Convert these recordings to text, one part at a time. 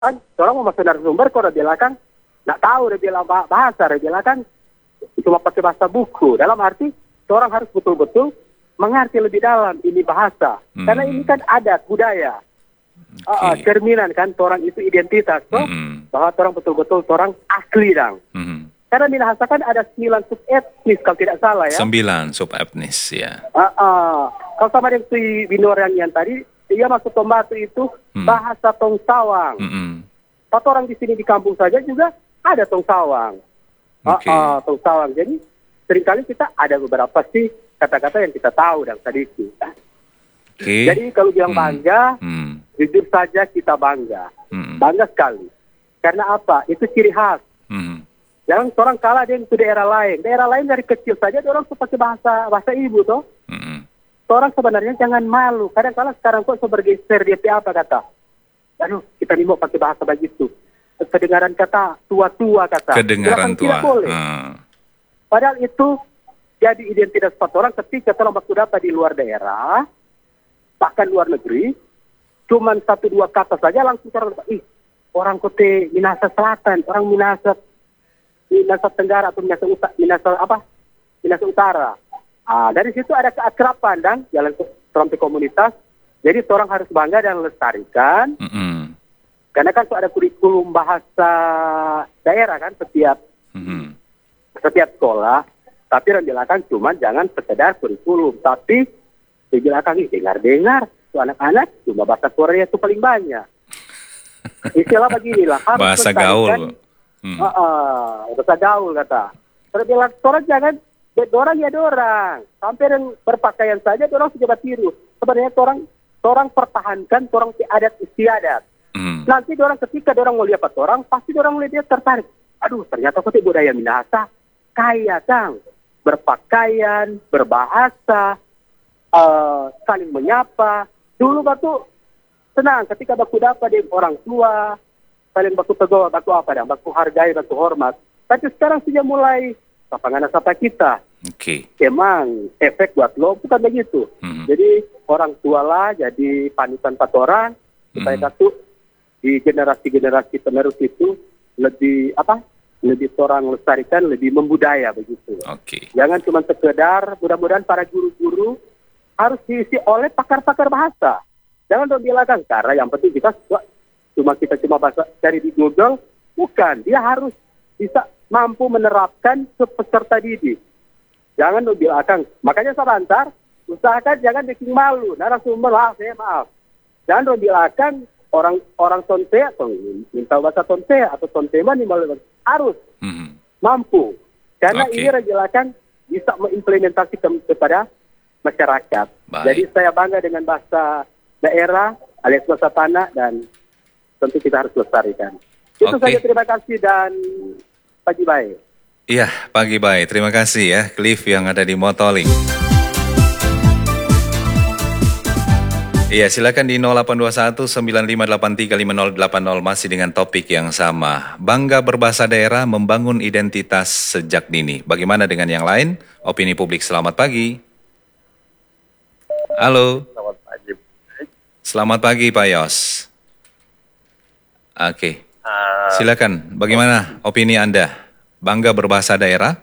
Kan orang mau masuk narasumber kok udah bilang kan nggak tahu, udah bilang bahasa, udah bilang kan cuma pakai bahasa buku. Dalam arti orang harus betul-betul mengerti lebih dalam ini bahasa. Karena ini kan adat budaya. Cerminan kan orang itu identitas toh, bahwa orang betul-betul orang asli dong. Karena Minahasa kan ada 9 subetnis kalau tidak salah ya. 9 subetnis ya. Kalau sama dengan si Binor yang tadi, dia masuk Tombatu itu bahasa Tong Sawang. Atau orang di sini di kampung saja juga ada Tong Sawang. Tong Sawang. Jadi seringkali kita ada beberapa sih kata-kata yang kita tahu dan tadi itu. Jadi kalau bilang bangga, jujur saja kita bangga. Bangga sekali. Karena apa? Itu ciri khas. Jangan orang kalah dengan itu daerah lain. Daerah lain dari kecil saja orang tuh pakai bahasa ibu toh. Orang sebenarnya jangan malu. Kadang-kadang sekarang kok bergeser dia apa kata. Aduh, kita nih mau pakai bahasa begitu. Kedengaran kata tua-tua kata. Kedengaran tua. Tidak boleh. Padahal itu jadi identitas orang ketika orang waktu dapat di luar daerah, bahkan luar negeri, cuman 1-2 kata saja langsung orang Kote Minahasa Selatan, orang Minahasa Tenggara atau Minahasa Utara. Dari situ ada keakraban dan jalan sampai komunitas. Jadi orang harus bangga dan lestarikan. Karena kan ada kurikulum bahasa daerah kan setiap sekolah. Tapi yang dilakukan cuma jangan sekedar kurikulum, tapi dijelaskan dengar tuh anak-anak cuma bahasa Korea itu paling banyak. Istilah beginilah harus bahasa gaul. Bahasa gaul kata. Terus bilang orang jangan dorang ya dorang. Sampai yang berpakaian saja dorang sudah tiru. Sebenarnya orang pertahankan orang adat istiadat. Nanti dorang ketika dorang mau lihat orang pasti dorang lihat dia tertarik. Aduh ternyata kok budaya Minahasa kaya kang. Berpakaian, berbahasa, saling menyapa. Dulu batu senang ketika baku dapat dari orang tua, saling baku tegur, baku apa dan baku hargai, baku hormat. Tapi sekarang sudah mulai sapa kita. Emang efek buat lo bukan begitu. Jadi orang tua lah jadi panutan orang supaya satu di generasi penerus itu lebih orang lestarikan, lebih membudaya begitu. Jangan cuma sekedar, mudah-mudahan para guru-guru harus diisi oleh pakar-pakar bahasa. Jangan dong bilang karena yang penting kita cuma bahasa cari di Google, bukan. Dia harus bisa mampu menerapkan ke peserta didik. Jangan dong bilang, makanya saya bantar, usahakan jangan bikin malu, narasumber maaf. Jangan dong bilang orang tonte atau minta bahasa tonte atau tonteman harus mampu karena ini rajelakan bisa mengimplementasikan kepada masyarakat. Jadi saya bangga dengan bahasa daerah alias bahasa tanah dan tentu kita harus lestarikan. Itu saja, terima kasih dan pagi baik. Iya, pagi baik. Terima kasih ya Cliff yang ada di Motoling. Iya, silakan di 0821-9583-5080 masih dengan topik yang sama. Bangga berbahasa daerah, membangun identitas sejak dini. Bagaimana dengan yang lain? Opini publik, selamat pagi. Halo. Selamat pagi. Selamat pagi, Pak Yos. Silakan, bagaimana opini Anda? Bangga berbahasa daerah?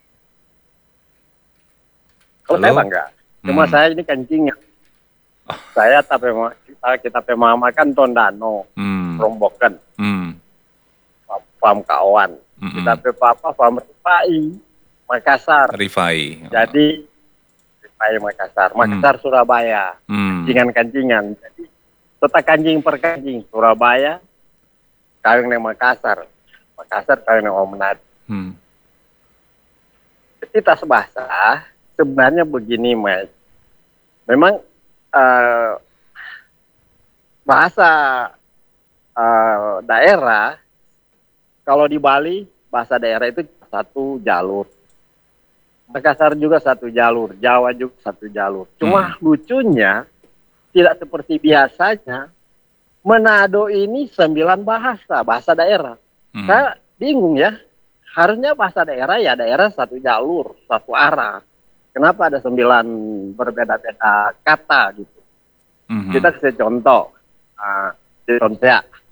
Kalau saya bangga. Cuma saya ini kencingnya. Saya kita pemamakan Tondano, Rombokan, Pam Kawan, kita pepapa Pam Rifai, Makassar. Jadi Rifai Makassar, Surabaya, kancingan. Jadi tetap kancing per kancing Surabaya, kawin dengan Makassar kawin dengan Manado. Identitas bahasa sebenarnya begini, Mas. Memang bahasa daerah, kalau di Bali bahasa daerah itu satu jalur, Makassar juga satu jalur, Jawa juga satu jalur. Cuma lucunya tidak seperti biasanya, Manado ini 9 bahasa daerah. Saya bingung ya, harusnya bahasa daerah ya daerah satu jalur, satu arah. Kenapa ada 9 berbeda-beda kata gitu? Kita kasih contoh, di Tonsea.